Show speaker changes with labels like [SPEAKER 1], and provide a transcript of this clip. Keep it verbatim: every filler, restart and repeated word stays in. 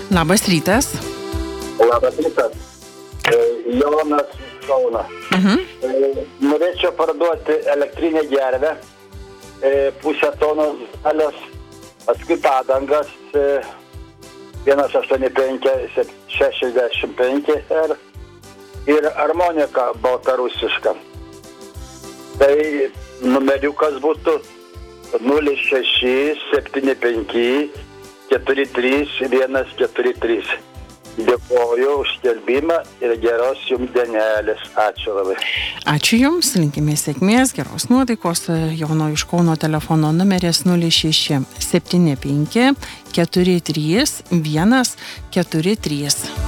[SPEAKER 1] Labas rytas.
[SPEAKER 2] Labas rytas. Jonas Kaunas.
[SPEAKER 1] Mhm.
[SPEAKER 2] Norėčiau parduoti elektrinę gervę, pusę tonos galios, paskui padangas vienas aštuoni penki šešiasdešimt penki R ir armonika baltarusiška. Tai numeriukas būtų nulis šeši septyni penki keturi trys vienas keturi trys. Dėkoju už skelbimą ir geros jums dienelės. Ačiū labai.
[SPEAKER 1] Ačiū Jums, linkime sėkmės, geros nuotaikos. Jono iš Kauno telefono numeris nulis šeši septyni penki keturi trys vienas keturi trys.